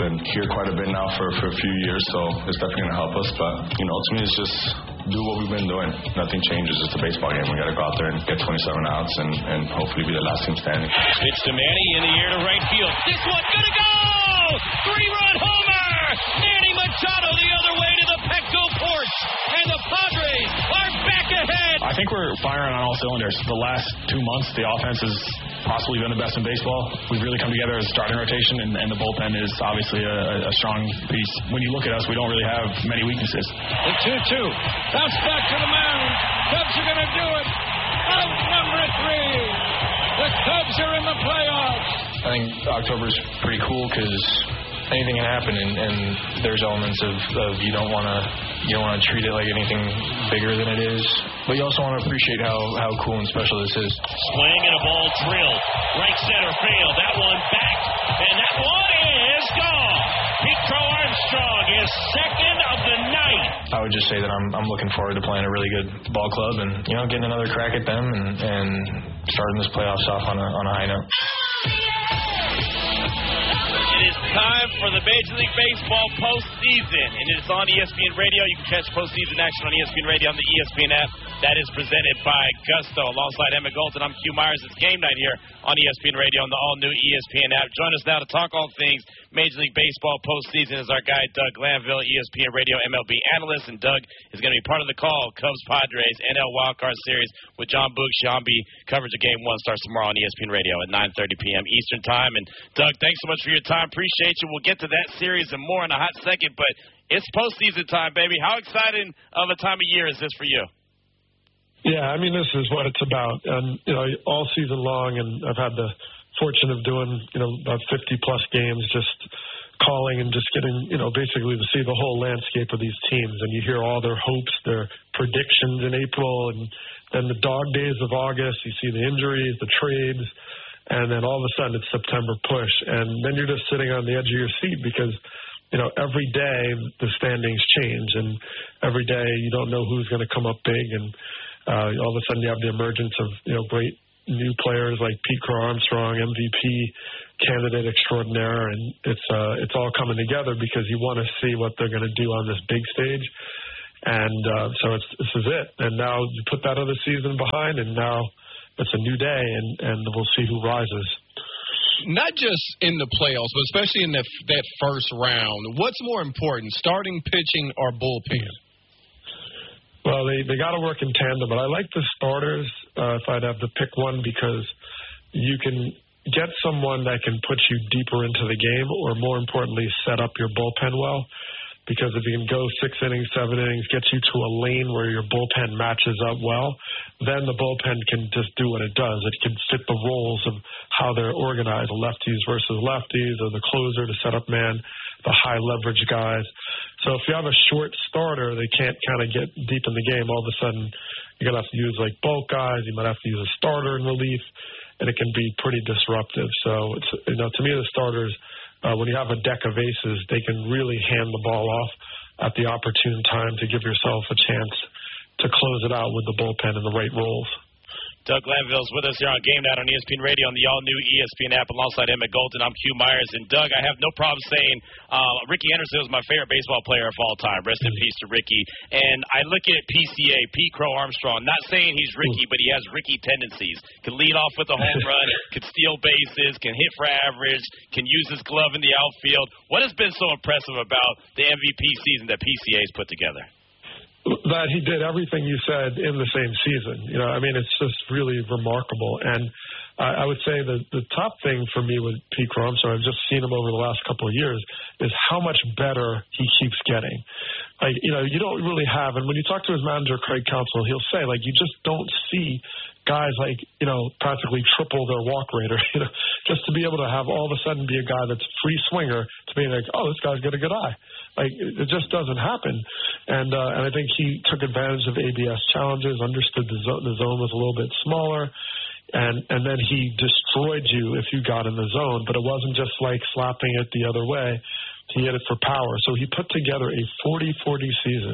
been here quite a bit now for a few years, so it's definitely going to help us. But, to me, it's just do what we've been doing. Nothing changes. It's a baseball game. We got to go out there and get 27 outs and hopefully be the last team standing. Pitch to Manny in the air to right field. This one's going to go! 3-run homer! Manny Machado the other way to the Petco porch. And the Padres are back ahead. I think we're firing on all cylinders. The last 2 months, the offense has possibly been the best in baseball. We've really come together as a starting rotation, and the bullpen is obviously a strong piece. When you look at us, we don't really have many weaknesses. The 2-2. Bounce back to the mound. Cubs are going to do it. Out number 3. The Cubs are in the playoffs. I think October's pretty cool because anything can happen, and there's elements of you don't want to treat it like anything bigger than it is, but you also want to appreciate how cool and special this is. Swing and a ball drilled, right center field. That one back, and that one is gone. Pete Crow Armstrong is second of the night. I would just say that I'm looking forward to playing a really good ball club and getting another crack at them and starting this playoffs off on a high note. It is time for the Major League Baseball postseason, and it's on ESPN Radio. You can catch postseason action on ESPN Radio on the ESPN app. That is presented by Gusto. Alongside Emmett Golden, I'm Q Myers. It's game night here on ESPN Radio on the all-new ESPN app. Join us now to talk all things Major League Baseball postseason is our guy, Doug Glanville, ESPN Radio MLB analyst, and Doug is going to be part of the call. Cubs-Padres NL Wildcard Series with John Boog Sciambi. Coverage of Game 1 starts tomorrow on ESPN Radio at 9:30 p.m. Eastern Time. And, Doug, thanks so much for your time. Appreciate you. We'll get to that series and more in a hot second, but it's postseason time, baby. How exciting of a time of year is this for you? Yeah, this is what it's about. And, all season long, and I've had the fortune of doing, about 50-plus games, just calling and just getting, basically to see the whole landscape of these teams. And you hear all their hopes, their predictions in April, and then the dog days of August. You see the injuries, the trades, and then all of a sudden it's September push. And then you're just sitting on the edge of your seat because, every day the standings change, and every day you don't know who's going to come up big. And all of a sudden you have the emergence of, great new players like Pete Crow Armstrong, MVP candidate extraordinaire, and it's all coming together because you want to see what they're going to do on this big stage. And so this is it. And now you put that other season behind, and now it's a new day, and we'll see who rises. Not just in the playoffs, but especially in that first round. What's more important, starting pitching or bullpen? Well, they got to work in tandem, but I like the starters if I'd have to pick one because you can get someone that can put you deeper into the game or, more importantly, set up your bullpen well. Because if you can go 6 innings, 7 innings, get you to a lane where your bullpen matches up well, then the bullpen can just do what it does. It can fit the roles of how they're organized, lefties versus lefties, or the closer to set up man, the high leverage guys. So if you have a short starter, they can't kind of get deep in the game. All of a sudden, you're going to have to use like both guys. You might have to use a starter in relief, and it can be pretty disruptive. So it's to me, the starters, when you have a deck of aces, they can really hand the ball off at the opportune time to give yourself a chance to close it out with the bullpen in the right roles. Doug Glanville is with us here on Game Night on ESPN Radio on the all-new ESPN app alongside Emmett Golden. I'm Q Myers. And, Doug, I have no problem saying Ricky Henderson was my favorite baseball player of all time. Rest in peace to Ricky. And I look at PCA, Pete Crow Armstrong, not saying he's Ricky, but he has Ricky tendencies. Can lead off with a home run, can steal bases, can hit for average, can use his glove in the outfield. What has been so impressive about the MVP season that PCA's put together? That he did everything you said in the same season. It's just really remarkable. And I would say the top thing for me with Pete Crow Armstrong, I've just seen him over the last couple of years, is how much better he keeps getting. You don't really have, and when you talk to his manager, Craig Counsell, he'll say, you just don't see guys practically triple their walk rate, or, just to be able to have all of a sudden be a guy that's free swinger to being like, oh, this guy's got a good eye. It just doesn't happen. And I think he took advantage of ABS challenges, understood the zone was a little bit smaller, and then he destroyed you if you got in the zone. But it wasn't just like slapping it the other way. He hit it for power. So he put together a 40-40 season.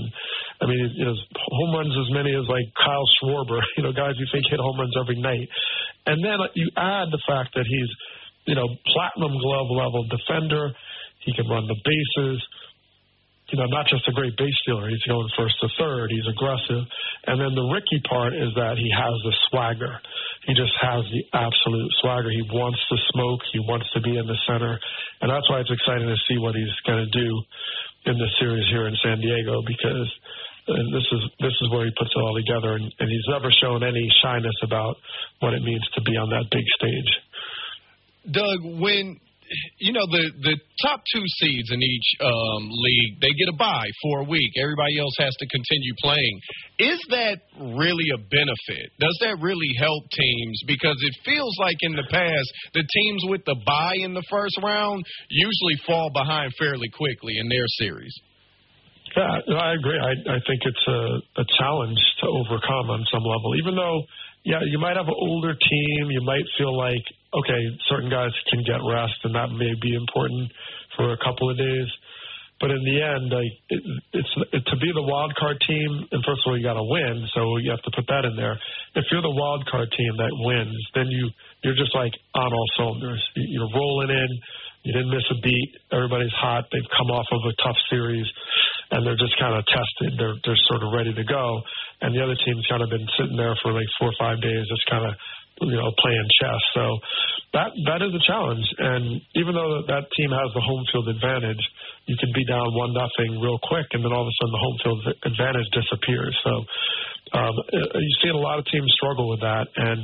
Home runs as many as Kyle Schwarber, guys you think hit home runs every night. And then you add the fact that he's, platinum glove level defender. He can run the bases. Not just a great base stealer. He's going first to third. He's aggressive. And then the Ricky part is that he has the swagger. He just has the absolute swagger. He wants to smoke. He wants to be in the center. And that's why it's exciting to see what he's going to do in the series here in San Diego, because this is where he puts it all together. And he's never shown any shyness about what it means to be on that big stage. Doug, when the top two seeds in each league, they get a bye for a week. Everybody else has to continue playing. Is that really a benefit? Does that really help teams? Because it feels like in the past, the teams with the bye in the first round usually fall behind fairly quickly in their series. Yeah, I agree. I think it's a challenge to overcome on some level. Even though, you might have an older team, you might feel like, okay, certain guys can get rest, and that may be important for a couple of days. But in the end, it's to be the wild card team, and first of all, you got to win, so you have to put that in there. If you're the wild card team that wins, then you're just like on all cylinders. You're rolling in. You didn't miss a beat. Everybody's hot. They've come off of a tough series, and they're just kind of tested. They're sort of ready to go. And the other team's kind of been sitting there for like 4 or 5 days, just kind of playing chess. So that is a challenge. And even though that team has the home field advantage, you can be down 1-0 real quick, and then all of a sudden the home field advantage disappears. So you've seen a lot of teams struggle with that, and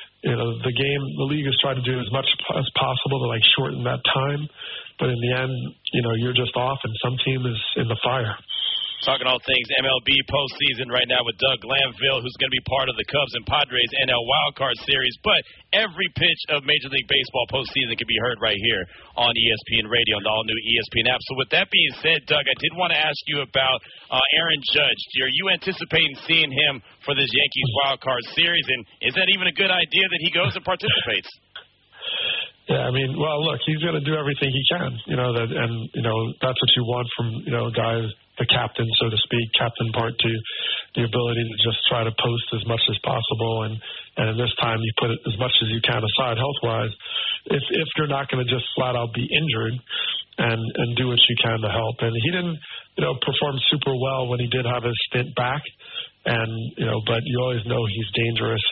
the league has tried to do as much as possible to shorten that time, but in the end, you're just off, and some team is in the fire. Talking all things MLB postseason right now with Doug Glanville, who's going to be part of the Cubs and Padres NL Wildcard Series. But every pitch of Major League Baseball postseason can be heard right here on ESPN Radio and the all-new ESPN app. So with that being said, Doug, I did want to ask you about Aaron Judge. Are you anticipating seeing him for this Yankees Wildcard Series? And is that even a good idea that he goes and participates? Yeah, look, he's going to do everything he can, that's what you want from, guys, the captain, so to speak, captain part two, the ability to just try to post as much as possible. And in this time, you put it as much as you can aside health-wise. If you're not going to just flat out be injured and do what you can to help. And he didn't, perform super well when he did have his stint back. And, but you always know he's dangerous.